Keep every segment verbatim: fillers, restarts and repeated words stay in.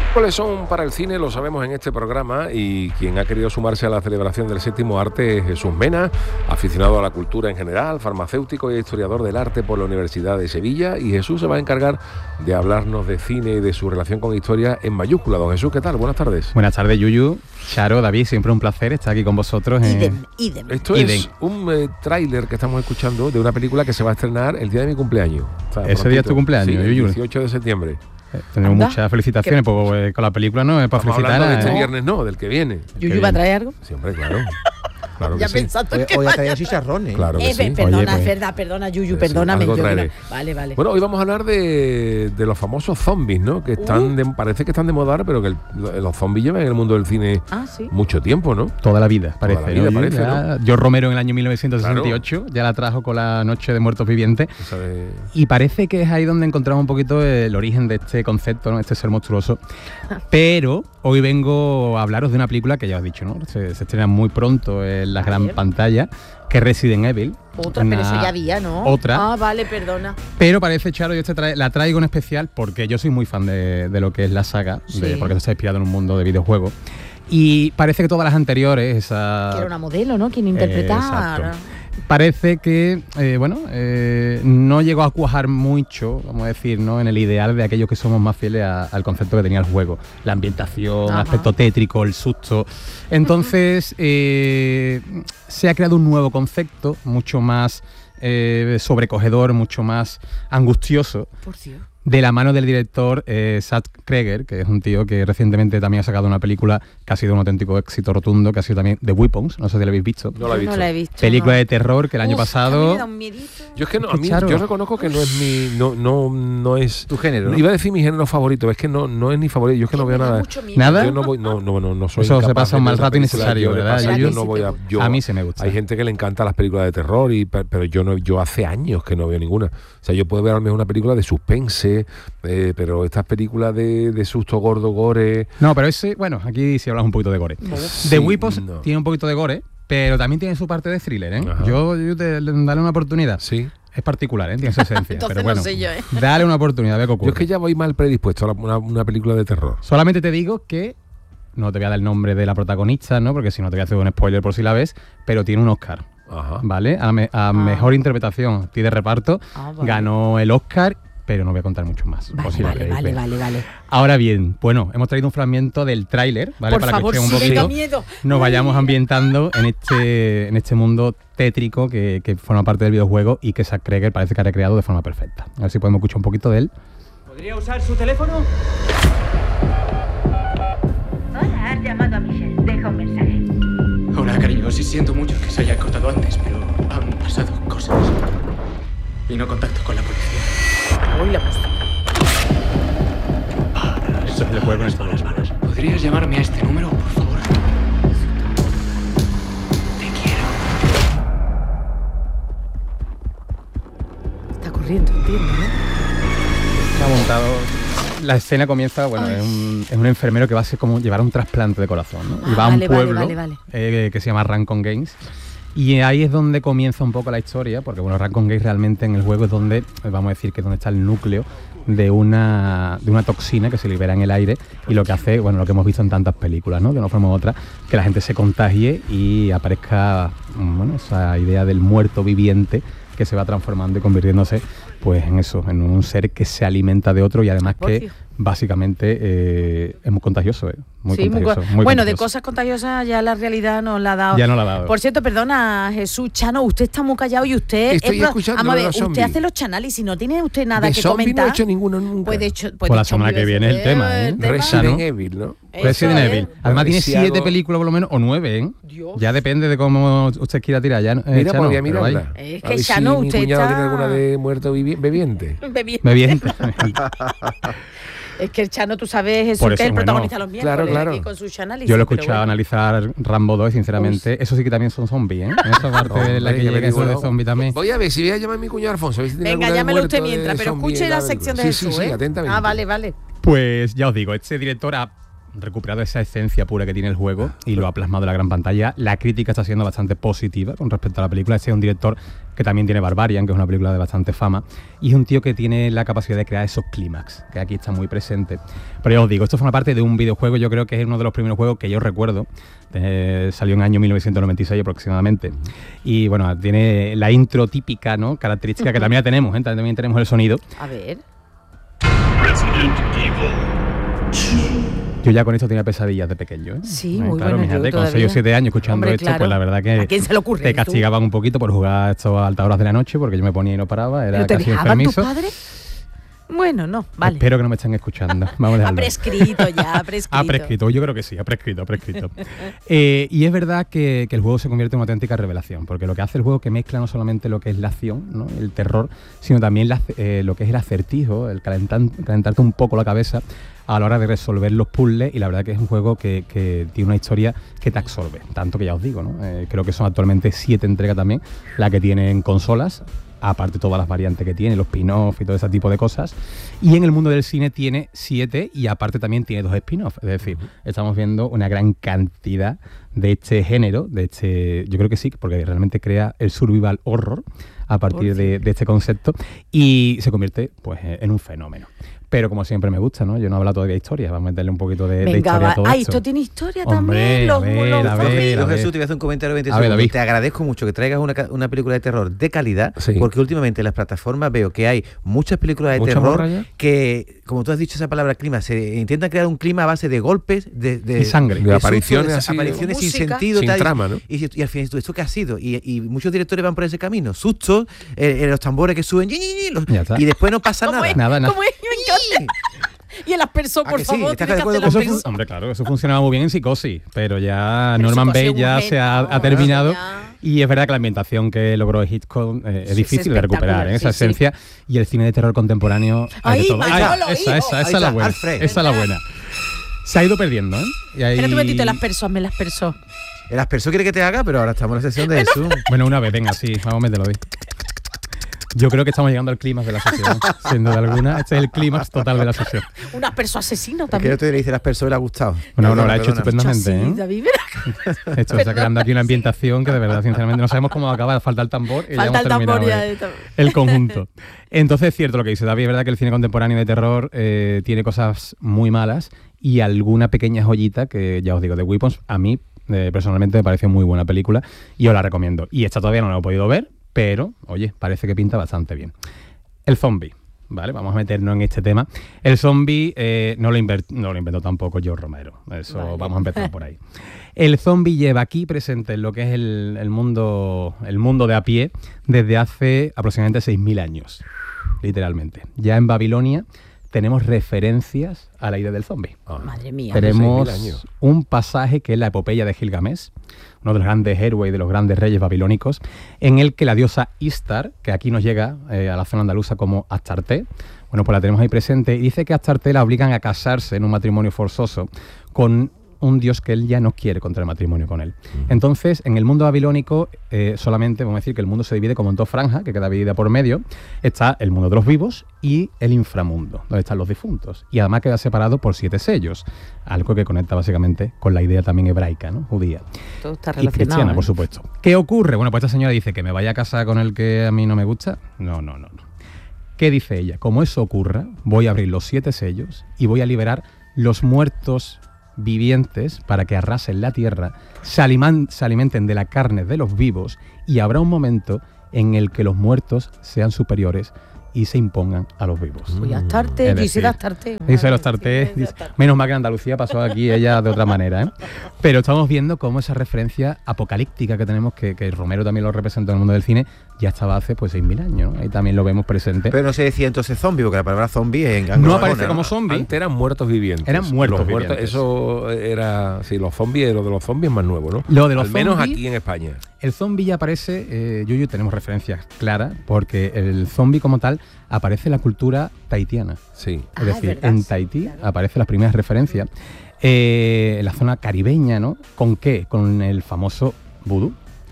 ¿Cuáles son para el cine? Lo sabemos en este programa, y quien ha querido sumarse a la celebración del séptimo arte es Jesús Mena, aficionado a la cultura en general, farmacéutico y historiador del arte por la Universidad de Sevilla, y Jesús se va a encargar de hablarnos de cine y de su relación con historia en mayúscula. Don Jesús, ¿qué tal? Buenas tardes. Buenas tardes, Yuyu, Charo, David, siempre un placer estar aquí con vosotros. En... Idem, idem. Esto idem. es un eh, tráiler que estamos escuchando de una película que se va a estrenar el día de mi cumpleaños. O sea, Ese prontito. día es tu cumpleaños, sí, el Yuyu. dieciocho de septiembre. Eh, tenemos Anda. muchas felicitaciones, pues eh, con la película no es para Estamos felicitar. hablando de este eh. viernes, no, del que viene. ¿Yuyu va a traer algo? Siempre, claro. Claro que Ya sí. pensando Hoy, que hoy ha vaya- traído chicharrones. Claro que Eh, sí. perdona, Oye, pues. es verdad, perdona, Yuyu, Sí, perdóname. algo yo traeré. que no- Vale, vale. Bueno, hoy vamos a hablar de, de los famosos zombies, ¿no? Que están Uh. de- parece que están de moda ahora, pero que el- los zombies llevan en el mundo del cine Ah, sí. mucho tiempo, ¿no? Toda la vida, parece. la vida, ¿no? parece, Ya- George Romero en el año mil novecientos sesenta y ocho ya la trajo con la Noche de Muertos Vivientes. Esa de- Y parece que es ahí donde encontramos un poquito el origen de este concepto, ¿no? Este ser monstruoso. Pero hoy vengo a hablaros de una película que ya os he dicho, ¿no? Se, se estrena muy pronto en la gran Bien. pantalla, que es Resident Evil. Otra, Una- pero eso ya había, ¿no? Otra. Ah, vale, perdona. Pero parece, Charo, yo este trae- la traigo en especial porque yo soy muy fan de, de lo que es la saga, Sí. de- porque está inspirado en un mundo de videojuegos. Y parece que todas las anteriores, esa... Que era una modelo, ¿no? Quien interpretaba. Exacto. Parece que, eh, bueno, eh, no llegó a cuajar mucho, vamos a decir, ¿no? En el ideal de aquellos que somos más fieles a- al concepto que tenía el juego. La ambientación, el Ajá. aspecto tétrico, el susto. Entonces, eh, se ha creado un nuevo concepto, mucho más eh, sobrecogedor, mucho más angustioso, Por Dios. de la mano del director eh, Zach Kreger, que es un tío que recientemente también ha sacado una película que ha sido un auténtico éxito rotundo, que ha sido también The Weapons, no sé si la habéis visto. No la he visto. No la he visto. Película no. de terror que el año Uf, pasado... a mí me da un miedito. Yo es que no, a Es que, mí, Charo- yo reconozco que no es mi, no, no, no es. Tu género, ¿no? Iba a decir mi género favorito, es que no, no es mi favorito. Yo es que no Me veo da nada. mucho miedo. ¿Nada? Yo no voy, no, no, no, no soy. Eso se incapaz pasa de un mal ver rato esa película. innecesario, Yo le ¿verdad, paso- Yuyu? Yo no voy a. Yo, A mí se me gusta. Hay gente que le encantan las películas de terror, y, pe- pero yo no, yo hace años que no veo ninguna. O sea, yo puedo ver a lo mejor una película de suspense, eh, pero estas películas de, de susto gordo, gore. No, pero ese, bueno, aquí sí hablamos un poquito de gore. Sí, The Weapons no. tiene un poquito de gore, pero también tiene su parte de thriller, ¿eh? Ajá. Yo, yo te, dale una oportunidad. Sí. Es particular, ¿eh? Tiene su esencia. Entonces pero no bueno, sé yo, ¿eh? dale una oportunidad, ve qué ocurre. Yo es que ya voy mal predispuesto a la- una, una película de terror. Solamente te digo que no te voy a dar el nombre de la protagonista, ¿no? Porque si no te voy a hacer un spoiler por si la ves, pero tiene un Oscar, Ajá. ¿vale? A, me- a mejor interpretación, ti de reparto, Ah, vale. ganó el Oscar, pero no voy a contar mucho más. por Vale, si la vale, queréis vale, ver. vale, vale. Ahora bien, bueno, hemos traído un fragmento del tráiler, ¿vale? Por Para favor, que os sí, un me da poquito miedo. nos vayamos Ay. ambientando en este, en este mundo tétrico que, que forma parte del videojuego y que Zach Kreger parece que ha recreado de forma perfecta. A ver si podemos escuchar un poquito de él. ¿Podría usar su teléfono? Hola, has llamado a Michelle. Deja un mensaje. Hola, cariño. Sí siento mucho que se haya cortado antes, pero han pasado cosas. Y no contacto con la policía. Uy, la música. Eso es el juego en Las manos, manos. ¿Podrías llamarme a este número, por favor? Te quiero. Está corriendo, entiendo, ¿no? Se ha montado. La escena comienza, bueno, es un, es un enfermero que va a ser como llevar un trasplante de corazón, ¿no? Y Ah, va a un vale, vale, pueblo vale, vale. eh, que se llama Rancon Games. Y ahí es donde comienza un poco la historia, porque bueno, Rancon Games realmente en el juego es donde, eh, vamos a decir que es donde está el núcleo de una, de una toxina que se libera en el aire y lo que hace, bueno, lo que hemos visto en tantas películas, ¿no? De una forma u otra, que la gente se contagie y aparezca, mm, bueno, esa idea del muerto viviente que se va transformando y convirtiéndose pues en eso, en un ser que se alimenta de otro y además Por que Dios. básicamente eh, es muy contagioso, ¿eh? Muy Sí, muy contagioso. co- muy bueno, de contagioso. cosas contagiosas ya la realidad nos la ha dado. Ya no la ha dado. Por cierto, perdona, Jesús Chano, usted está muy callado y usted... Estoy es pro- escuchando Vamos a de ver, los usted zombies. hace los canales y si no tiene usted nada de que zombie comentar... no he hecho ninguno nunca. Pues de hecho... Pues Pues de la hecho, semana que mil viene veces el tema, ¿eh? el tema. Resident ¿no? Evil, ¿no? Eso Resident es. Evil. Además tiene Preciado. siete películas por lo menos, o nueve, ¿eh? Dios. Ya depende de cómo usted quiera tirar. Ya, eh, Mira, Chano, podría pero ahí. mirarla. Es A que ver Chano, si mi usted cuñado está- tiene alguna de muerto vivi- bebiente. Bebi- Me bien. Es que el Chano, tú sabes, Jesús, Por que eso, es el bueno, protagonista de los claro, miércoles claro. aquí con sus análisis. Yo lo he pero escuchado bueno. analizar Rambo dos y sinceramente, eso sí que también son zombies, ¿eh? En esa parte de la Hombre, que ya llega me eso digo, de no. zombie también. Voy a ver si voy a llamar a mi cuñado Alfonso. A ver si tiene Venga, alguna de llámelo usted muerto de mientras, pero zombie escuche en la película. sección de sí, Jesús, Sí, sí, ¿eh? atentamente. Ah, vale, vale. Pues ya os digo, este director ha recuperado esa esencia pura que tiene el juego y lo ha plasmado en la gran pantalla. La crítica está siendo bastante positiva con respecto a la película. Este es un director que también tiene Barbarian, que es una película de bastante fama, y es un tío que tiene la capacidad de crear esos clímax, que aquí está muy presente. Pero ya os digo, esto forma parte de un videojuego, yo creo que es uno de los primeros juegos que yo recuerdo. Eh, salió en el año mil novecientos noventa y seis aproximadamente. Y bueno, tiene la intro típica, ¿no? Característica que también la tenemos, ¿eh? También tenemos el sonido. A ver. Resident Evil. Yo ya con esto tenía pesadillas de pequeño, ¿eh? Sí, eh, muy claro, bueno, fíjate, yo con seis o siete años escuchando Hombre, esto, claro. pues la verdad que ¿A quién se le ocurre? te ¿Tú? castigaban un poquito por jugar esto a altas horas de la noche, porque yo me ponía y no paraba, era ¿Pero te casi dejaban tus enfermizo. padres? Bueno, no, vale. Espero que no me estén escuchando. Vamos a Ha dejarlo. prescrito ya, ha prescrito. Ha prescrito, yo creo que sí, ha prescrito, ha prescrito. eh, y es verdad que, que el juego se convierte en una auténtica revelación, porque lo que hace el juego es que mezcla no solamente lo que es la acción, ¿no? El terror, sino también la, eh, lo que es el acertijo, el calentar, calentarte un poco la cabeza a la hora de resolver los puzzles, y la verdad que es un juego que, que tiene una historia que te absorbe, tanto que ya os digo, ¿no? Eh, creo que son actualmente siete entregas también, la que tienen consolas, aparte todas las variantes que tiene, los spin-off y todo ese tipo de cosas. Y en el mundo del cine tiene siete y aparte también tiene dos spin-off. Es decir, estamos viendo una gran cantidad de este género, de este, yo creo que sí, porque realmente crea el survival horror a partir de, de este concepto y se convierte pues en un fenómeno. Pero como siempre me gusta, ¿no? Yo no he hablado todavía de historia, vamos a meterle un poquito de, Venga, de historia va. a todo Ah, esto. esto tiene historia Hombre, también. Los, a ver, los a ver, zombies. a Yo, ver. Jesús, te voy a hacer un comentario de veinte A ver, segundos. David. Te agradezco mucho que traigas una, ca- una película de terror de calidad, Sí. porque últimamente en las plataformas veo que hay muchas películas de ¿Mucha terror morralla? que, como tú has dicho esa palabra clima, se intentan crear un clima a base de golpes, de, de Y sangre. De susto, apariciones de así, apariciones sin música. sentido, Sin tal, y- trama, ¿no? Y, y al final, ¿esto, ¿esto qué ha sido? Y, y muchos directores van por ese camino, sustos, eh, eh, los tambores que suben, yi, yi, yi, los- Ya está. y después no pasa ¿Cómo nada. es? Nada, nada. ¿Cómo es? Me encanta. Y el aspersor, ¿A por que sí? favor. ¿Estás tiene de que acuerdo hacer Eso el fun- aspersor. hombre, claro, eso funcionaba muy bien en Psicosis, pero ya Pero Norman Psicosis Bates ya es un se ha, genio, ha terminado ya. y es verdad que la ambientación que logró Hitchcock eh, es Sí, difícil es de recuperar, ¿eh? esa espectacular, sí, esencia y el cine de terror contemporáneo hay Ahí, de todo. Manolo, esa, hijo. esa, esa Ahí es la está, buena, Alfred. esa es la buena. Se ha ido perdiendo, ¿eh? Y ahí- Espérate un momentito, el aspersor, hazme el aspersor. El aspersor quiere que te haga, pero ahora estamos en la sesión de Jesús. Bueno, una vez, venga, sí, vamos a meterlo ahí. Yo creo que estamos llegando al clímax de la sesión, sin duda alguna. Este es el clímax total de la sesión. Un aspersor asesino Es que también. yo te le dice el aspersor y le ha gustado. Bueno, no, lo Perdona, ha hecho perdona. estupendamente, Así, ¿eh? David, mira. Esto está creando aquí una ambientación que de verdad, sinceramente, no sabemos cómo va a acabar. Falta el tambor y ya Falta hemos el tambor terminado ya. el- de- el conjunto. Entonces es cierto lo que dice David, es verdad que el cine contemporáneo de terror eh, tiene cosas muy malas y alguna pequeña joyita que, ya os digo, The Weapons, a mí eh, personalmente me pareció muy buena película y os la recomiendo. Y esta todavía no la he podido ver, pero, oye, parece que pinta bastante bien. El zombie. Vale, vamos a meternos en este tema. El zombie eh, no, lo inver- no lo inventó tampoco George Romero. Eso Vale. vamos a empezar por ahí. El zombie lleva aquí presente en lo que es el, el mundo el mundo de a pie desde hace aproximadamente seis mil años, literalmente. Ya en Babilonia tenemos referencias a la idea del zombie. Madre mía. Tenemos seis mil años. un pasaje que es la epopeya de Gilgamesh, uno de los grandes héroes y de los grandes reyes babilónicos, en el que la diosa Istar, que aquí nos llega eh, a la zona andaluza como Astarte, bueno, pues la tenemos ahí presente, y dice que a Astarte la obligan a casarse en un matrimonio forzoso con un dios que él ya no quiere contraer matrimonio con él. Entonces, en el mundo babilónico, eh, solamente vamos a decir que el mundo se divide como en dos franjas, que queda dividida por medio. Está el mundo de los vivos y el inframundo, donde están los difuntos. Y además queda separado por siete sellos, algo que conecta básicamente con la idea también hebraica, ¿no? Judía. Todo está Y relacionado. cristiana, ¿eh? por supuesto. ¿Qué ocurre? Bueno, pues esta señora dice que me vaya a casar con el que a mí no me gusta. No, no, no, no. ¿Qué dice ella? Como eso ocurra, voy a abrir los siete sellos y voy a liberar los muertos vivientes para que arrasen la tierra, se, aliman- se alimenten de la carne de los vivos y habrá un momento en el que los muertos sean superiores y se impongan a los vivos. Voy a Astarte, Es dice decir, de Astarte. Dice los Tartés, dice- menos mal que en Andalucía pasó aquí ella de otra manera, ¿eh? Pero estamos viendo cómo esa referencia apocalíptica que tenemos, que, que Romero también lo representa en el mundo del cine, ya estaba hace pues seis mil años, ¿no? Ahí también lo vemos presente. Pero no se decía entonces zombie, porque la palabra zombie es en no anglosajona, aparece ¿no? como zombie. Antes eran muertos vivientes. Eran muertos Los vivientes. Eso era, sí, los zombies, lo de los zombies es más nuevo, ¿no? Lo de los Al menos zombies- aquí en España. El zombie ya aparece, eh, Yuyu, tenemos referencias claras, porque el zombie como tal aparece en la cultura tahitiana. Sí. Ah, Es es decir, verdad, en sí, Tahití claro. aparecen las primeras referencias. Eh, en la zona caribeña, ¿no? ¿Con qué? Con el famoso vudú.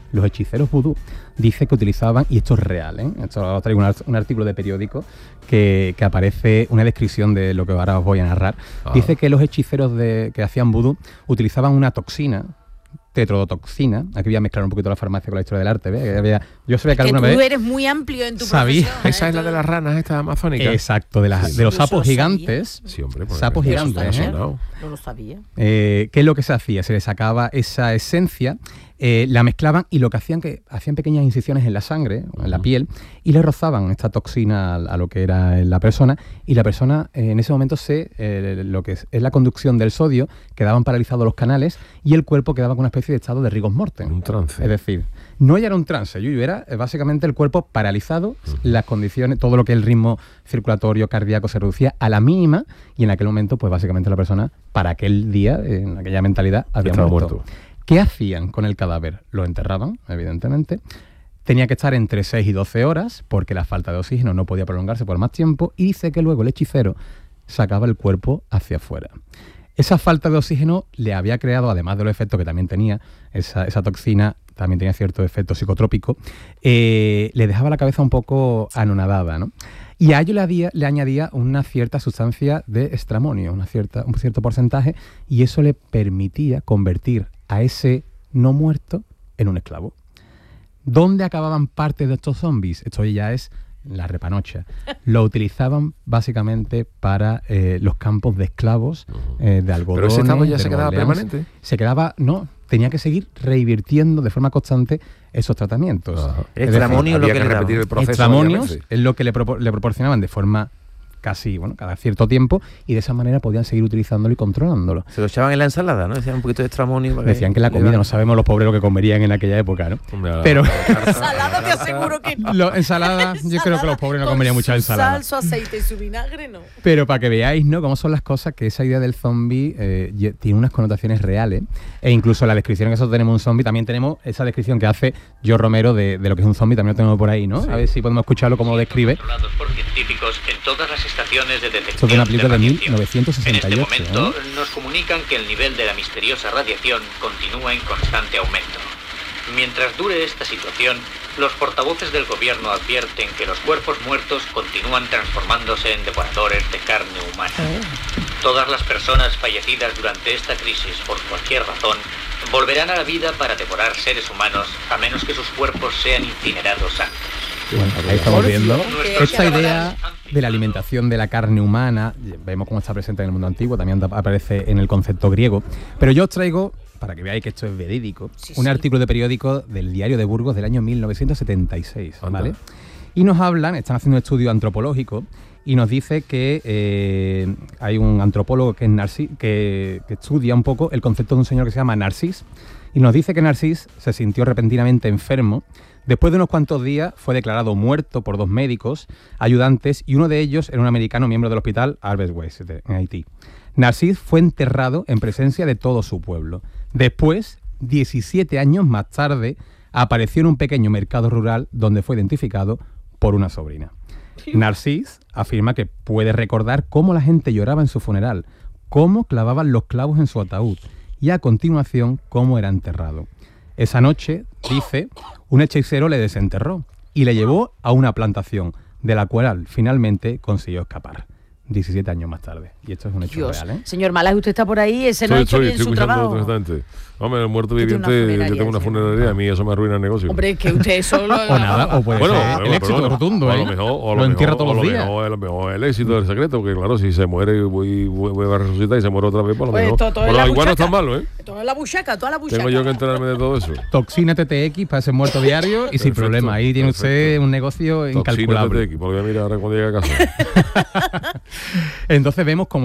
Los hechiceros vudú dice que utilizaban, y esto es real, ¿eh? Esto os traigo un, art- un artículo de periódico que, que aparece una descripción de lo que ahora os voy a narrar. Ah. Dice que los hechiceros de, que hacían vudú utilizaban una toxina, tetrodotoxina. Aquí voy a mezclar un poquito la farmacia con la historia del arte. ¿Ve? Que había- yo sabía que Que alguna tú vez... eres muy amplio en tu Sabía. profesión. ¿eh? Esa es la de las ranas estas amazónicas. Exacto, de, las- Sí. de los Yo eso sapos lo gigantes. Sí, hombre. pues, Sapos me- gigantes, me ha ¿eh? sonado. No lo sabía. Eh, ¿Qué es lo que se hacía? Se le sacaba esa esencia, eh, la mezclaban y lo que hacían que hacían pequeñas incisiones en la sangre, en la piel, y le rozaban esta toxina a, a lo que era la persona, y la persona eh, en ese momento se eh, lo que es, es la conducción del sodio, quedaban paralizados los canales y el cuerpo quedaba con una especie de estado de rigor mortem. Un trance. Es decir, no ya era un trance, Yuyu, era eh, básicamente el cuerpo paralizado, las condiciones, todo lo que es el ritmo circulatorio, cardíaco se reducía a la mínima, y en aquel momento, pues básicamente la persona, para aquel día, en aquella mentalidad, había Estaba muerto. muerto. ¿Qué hacían con el cadáver? Lo enterraban, evidentemente. Tenía que estar entre seis y doce horas, porque la falta de oxígeno no podía prolongarse por más tiempo, y dice que luego el hechicero sacaba el cuerpo hacia afuera. Esa falta de oxígeno le había creado, además de los efectos que también tenía, esa, esa toxina también tenía cierto efecto psicotrópico, eh, le dejaba la cabeza un poco anonadada, ¿no? Y a ello le, adía- le añadía una cierta sustancia de estramonio, una cierta, un cierto porcentaje, y eso le permitía convertir a ese no muerto en un esclavo. ¿Dónde acababan parte de estos zombies? Esto ya es la repanocha. Lo utilizaban básicamente para eh, los campos de esclavos, eh, de algodón. Pero ese estado ya se quedaba permanente. Se quedaba, no, tenía que seguir revirtiendo de forma constante esos tratamientos. Ajá. El Es decir, extramonio es lo Había que que le daban. repetir el proceso. extramonios varias veces. es lo que le, propor- le proporcionaban de forma casi, bueno, cada cierto tiempo, y de esa manera podían seguir utilizándolo y controlándolo. Se lo echaban en la ensalada, ¿no? Decían un poquito de extramonio. para Decían que la le comida, daban- no sabemos los pobres lo que comerían en aquella época, ¿no? Hombre, la- Pero- la carta- Ensalada te aseguro que no. Lo- ensalada, yo creo que los pobres no comerían mucha ensalada. Sal, su aceite y su vinagre no. Pero para que veáis, ¿no?, cómo son las cosas, que esa idea del zombie eh, ye- tiene unas connotaciones reales, e incluso la descripción que nosotros tenemos de un zombie, también tenemos esa descripción que hace Joe Romero de, de lo que es un zombie, también lo tenemos por ahí, ¿no? Sí. A ver si podemos escucharlo cómo lo describe. Controlados por científicos en todas las estaciones de detección Esto es de una película de radiación. mil novecientos sesenta y ocho, En este momento ¿eh? nos comunican que el nivel de la misteriosa radiación continúa en constante aumento. Mientras dure esta situación, los portavoces del gobierno advierten que los cuerpos muertos continúan transformándose en devoradores de carne humana. Todas las personas fallecidas durante esta crisis por cualquier razón volverán a la vida para devorar seres humanos a menos que sus cuerpos sean incinerados antes. Bueno, ahí estamos viendo Nuestro esta ciudadano. idea de la alimentación de la carne humana. Vemos cómo está presente en el mundo antiguo, también ap- aparece en el concepto griego. Pero yo os traigo, para que veáis que esto es verídico, Sí, un sí. artículo de periódico del Diario de Burgos del año mil novecientos setenta y seis, Anda. ¿vale? Y nos hablan, están haciendo un estudio antropológico, y nos dice que eh, hay un antropólogo que, es Narci- que, que estudia un poco el concepto de un señor que se llama Narcís, y nos dice que Narcís se sintió repentinamente enfermo. Después de unos cuantos días fue declarado muerto por dos médicos ayudantes, y uno de ellos era un americano miembro del hospital Albert Weiss en Haití. Narcís fue enterrado en presencia de todo su pueblo. Después, diecisiete años más tarde, apareció en un pequeño mercado rural donde fue identificado por una sobrina. Narcís afirma que puede recordar cómo la gente lloraba en su funeral, cómo clavaban los clavos en su ataúd y a continuación cómo era enterrado. Esa noche, dice, un hechicero le desenterró y le llevó a una plantación, de la cual finalmente consiguió escapar. diecisiete años más tarde. Y esto es un hecho Dios. real, ¿eh? Señor Malas, usted está por ahí, ese no ha hecho bien su trabajo. Exactamente. Hombre, el muerto Usted tiene una viviente, yo funeraria, tengo una sí. funeraria, a mí eso me arruina el negocio. Hombre, que usted solo... O nada, o puede Bueno, ser bueno, el éxito pero bueno, rotundo, o a ¿eh? lo mejor, o a lo lo entierra mejor, todos los o lo días. mejor, a lo mejor el éxito del secreto, que claro, si se muere voy, voy, voy a resucitar y se muere otra vez, por lo Pues mejor. todo- todo en Bueno, la igual no es tan buchaca. malo, ¿eh? Toda la buchaca, toda la buchaca. Tengo yo que enterarme de todo eso. Toxina T T X para ese muerto diario y sin Perfecto, problema. Ahí tiene usted perfecto. un negocio Toxina incalculable. T T X, porque voy a mirar ahora cuando llegue a casa. Entonces vemos como